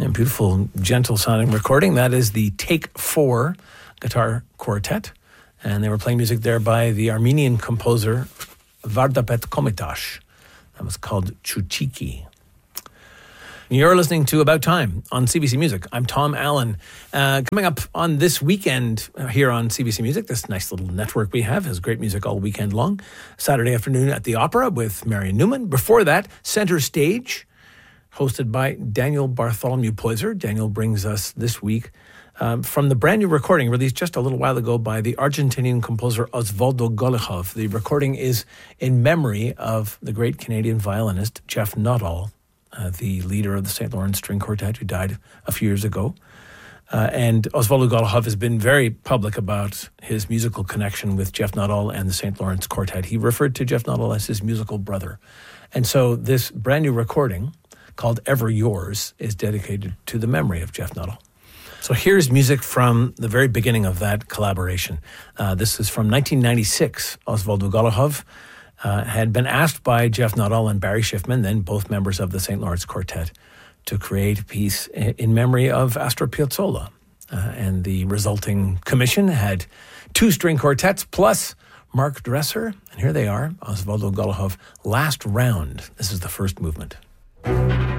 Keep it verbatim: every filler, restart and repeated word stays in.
and beautiful, gentle-sounding recording. That is the Take Four Guitar Quartet. And they were playing music there by the Armenian composer Vardapet Komitash. That was called Chuchiki. You're listening to About Time on C B C Music. I'm Tom Allen. Uh, coming up on this weekend here on C B C Music, this nice little network we have has great music all weekend long. Saturday afternoon at the Opera with Marion Newman. Before that, Center Stage, hosted by Daniel Bartholomew Poyser. Daniel brings us this week um, from the brand new recording released just a little while ago by the Argentinian composer Osvaldo Golijov. The recording is in memory of the great Canadian violinist Jeff Nuttall, Uh, the leader of the Saint Lawrence String Quartet, who died a few years ago. Uh, and Osvaldo Golijov has been very public about his musical connection with Jeff Nuttall and the Saint Lawrence Quartet. He referred to Jeff Nuttall as his musical brother. And so this brand new recording, called Ever Yours, is dedicated to the memory of Jeff Nuttall. So here's music from the very beginning of that collaboration. Uh, this is from nineteen ninety-six. Osvaldo Golijov Uh, had been asked by Jeff Nuttall and Barry Schiffman, then both members of the Saint Lawrence Quartet, to create a piece in, in memory of Astor Piazzolla. Uh, and the resulting commission had two string quartets plus Mark Dresser. And here they are, Osvaldo Golijov, Last Round. This is the first movement.